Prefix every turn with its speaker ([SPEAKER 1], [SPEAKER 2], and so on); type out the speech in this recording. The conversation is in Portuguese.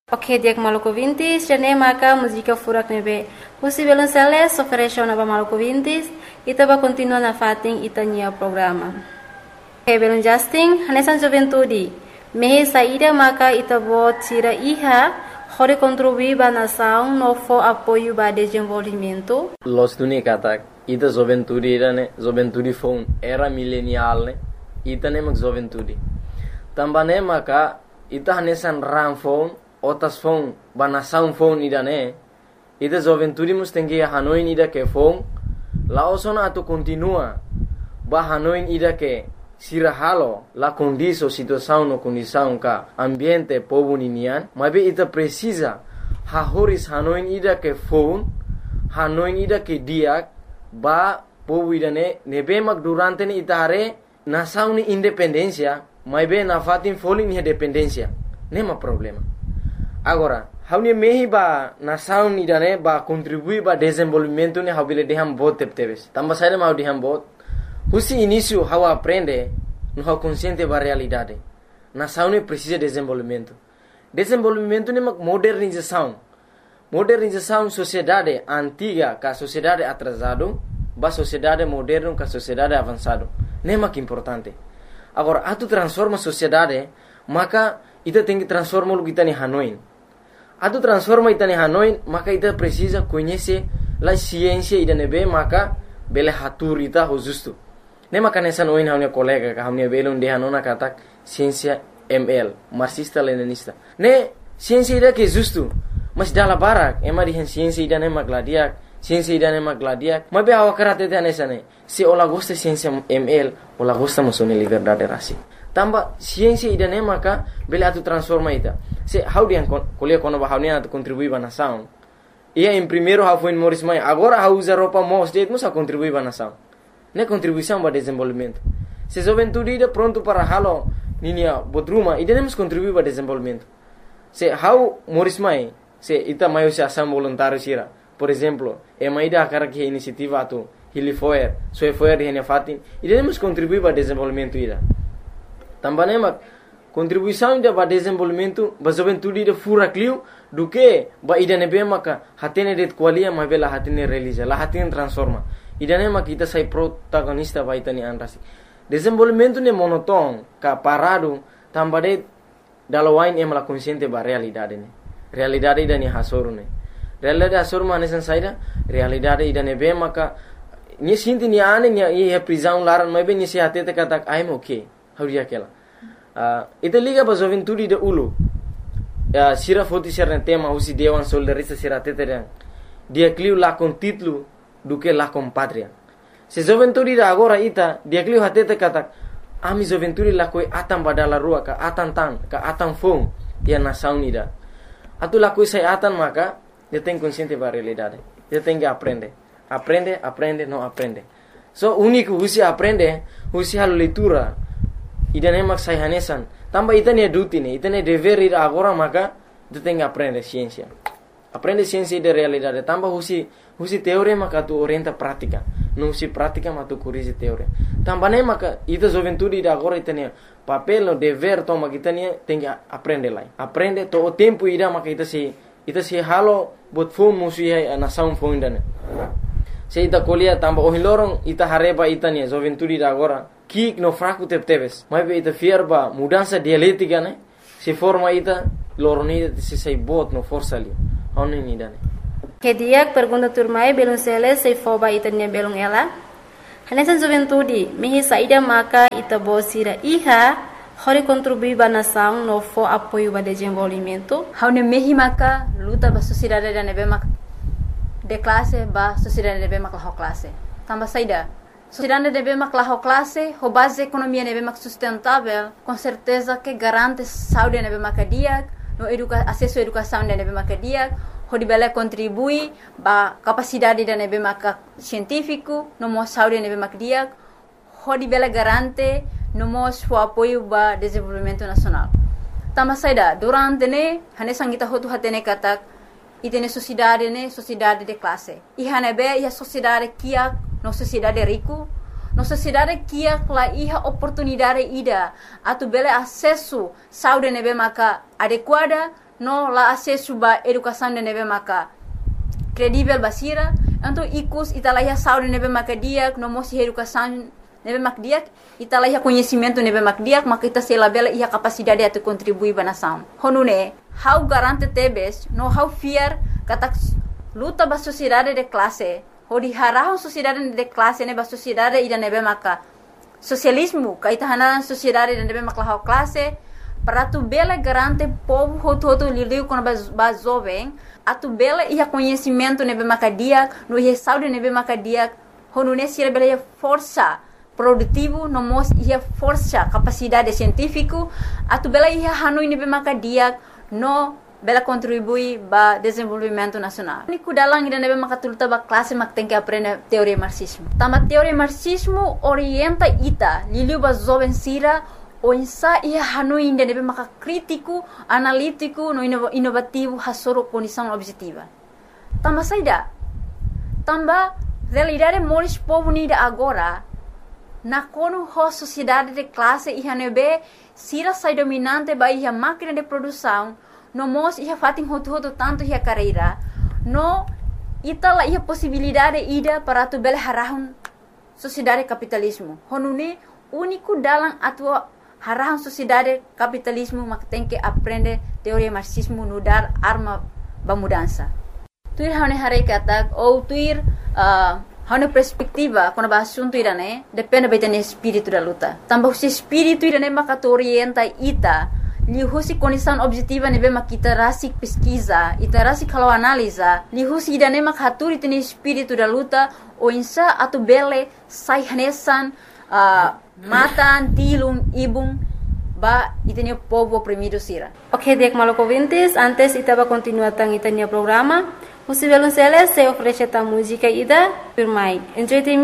[SPEAKER 1] Ok, dia que Maluco 20, já maka música furak nebe. Husi belum seles oferece na Maluco 20, ita ba continua na fating itanya programa. Ok, belum Justin, hanesan juventude. Mehe saída maka ita bo tira iha, hore contribuir ba nação no fo apoio ba desenvolvimento.
[SPEAKER 2] Los tuni katak, ita juventude phone era milenial ne, ita ne mak juventude. Tambane maka ita hanesan ram phone otas phone banasaun phone ida ne ida juventude mustengi hanoin ida ke phone la osona atu continua ba hanoin ida ke sirahalo la condiso situação no condição ka ambiente povo ninian mabe ita precisa hahoris hanoin ida ke phone hanoin ida ke diak ba povo ida ne nebe mak durante ni itare nasaun ni independencia mabe na fatin falling ni dependencia nema problema. Agora, haunia mehi ba nasaun idane ba contribui ba desenvolvimento ne habile deham bot tepteves. Tamba saída mau deham bot. Husi início how aprende no how consciente ba realidade. Nasaun ne precisa desenvolvimento. Desenvolvimento ne modernização. Modernização sociedade antiga ka sociedade atrasado ba sociedade moderno ka sociedade avançado. Nema que importante. Agora, atu transforma sociedade, maka ita tem que transformar o que está em Hanoi. Atu transforma ita em Hanoi, maka ita precisa conhecer a ciência ida nebe, maka bele hatur ita ho justo. Ne maka nessa noin haunia colega ka haunia bele unde hanona katak ciência ML, marxista leninista. Ne ciência ida que justo, mas dala barak, ema di ciência ida ne magladiak, ciência ida ne magladiak. Mabe awa karate te nessa ne. Se ola gosta ciência ML, ola gosta musone liberdade rasi. Tamba ciência ida ne maka bele atu transforma ita. Se how dia kuliah kono ba haunia atu contribui ba nação. Ia em primeiro how foi Morris Mai, agora how usa roupa mo state musa contribui ba nação. Ne contribuição ba desenvolvimento. Se juventude ida pronto para halo ninia bodruma ida ne mus contribui ba desenvolvimento. Se how Morris Mai, se ita maio se ação voluntário sira. Por exemplo, ida akara que iniciativa atu Hili Foer, Soe Foer di hene fatin, ida ne mus contribui ba desenvolvimento ida. Também mak contribuição ida ba desenvolvimento ba juventude ida fura clio do que ba ida nebe maka hatene det qualia ma bela hatene realiza la hatene transforma ida ne mak ita sai protagonista ba ita ni anrasi desenvolvimento ne monoton ka parado tambade dalawain emala consciente ba realidade ne realidade ida ni hasoru ne realidade hasoru manesan saida realidade ida nebe maka ni sinti ni ane ni e prisão laran ma be ni se hatete katak I'm okay hauria kela ita liga ba juventude de ulu sira foti sirne tema usi dewan soldarista sira teteren dia cliu la con título do que la con patria se juventude da agora ita dia cliu hatete katak ami juventude la koi atan badala rua ka atan tan ka atan fong dia nação unida atu la koi sai atan maka dia tem consciente ba realidade dia tem que aprende não aprende so único usi aprende usi halo leitura ida ne mak sai hanesan tamba ita ne duty ne ita ne dever ida agora maka tu tem que aprender ciência de realidade tamba husi teoria maka tu orienta prática não se prática mas tu corrige teoria tamba ne maka ita juventude ida agora ita ne papel no dever toma kita ne tem que aprender lá aprende to o tempo ida maka ita se halo bot phone musi ai nação phone dane se ita kolia tamba o hilorong ita hareba ita ne juventude ida agora kik no fraco tepteves mas be ita fierba mudança dialética né se forma ita loroni se sai bot no força ali oni ni dane
[SPEAKER 1] Que dia pergunta turmai belum sele se foba ita ne belum ela hanesan juventude mehi saída maka ita bosira iha hori contribuir ba nação no fo apoio ba desenvolvimento
[SPEAKER 3] haune mehi maka luta ba sociedade da nebe maka de classe ba sociedade nebe maka ho classe tamba saída sociedade deve maklah classe, ho base economia deve mak sustentável, com certeza que garante saúde deve makadiak, no acesso à educação deve makadiak, ho dibele contribui ba capacidade deve mak científico, no mo saúde deve makadiak, ho dibele garante no mo o apoio ba desenvolvimento nacional. Tama saida durante ne hane sangita ho tu hatene katak itene sociedade de classe. I hane be ia sociedade kia no sociedade rico, no sociedade kia la iha oportunidade ida atu bele acesso saúde nebe maka adequada no la acesso ba educação de nebe maka credível basira, então icus italaiha saúde nebe maka dia, no mosi educação nebe mak dia, italaiha conhecimento nebe mak dia, maka ita sela bela ia capacidade de contribuir ba nação. Honune, how garante tebes, no how fear kata luta ba sociedade de classe, hodi harahon sociedade de classe nebe sociedade ida nebe maka socialismo, kaita hanaran sociedade de nebe maka classe. Para tu bela garante povo hoto liliu quando ba jovem, a tu bela ia conhecimento nebe makadia, no ia saúde nebe makadia, honu nesse bela ia força produtivo, no mos ia força capacidade científico, a tu bela ia hanui nebe makadia, no bela contribui ba desenvolvimento nacional. Niku dalang ida nebe makatulta ba classe mak tem que aprender teoria marxismo. Tama teoria marxismo orienta ita liliu ba jovem sira o insa ia hanui inda nebe maka crítico, analítico, no inovativo hasoro condição objetiva. Tamba saida. Tamba realidade moris povo nida agora na kono ho sociedade de classe ia nebe sira sai dominante ba ia máquina de produção, no mos ia fatin hoto tanto ia carreira, no itala ia possibilidade ida para tu bel harahun sociedade capitalismo. Honune único dalam atua harahun sociedade capitalismo mak tem que aprender teoria marxismo no dar arma ba mudança. Tuir hane hare kata ou tuir hane perspectiva quando ba assunto irane depende betane espírito da luta. Tambah se espírito irane mak orienta ita lihusi condição objetiva nebe mak kita rasik pesquisa, ita rasik kalau analisa, lihusi irane mak haturi tene espírito da luta o insa atu bele sai hanesan matan, tilung, ibung, ba itanya povo oprimido sira.
[SPEAKER 1] Ok, dek maluco ouvintes, antes itaba continuar tang itanya programa, o Cibelunceles se oferece ta música ida por mai.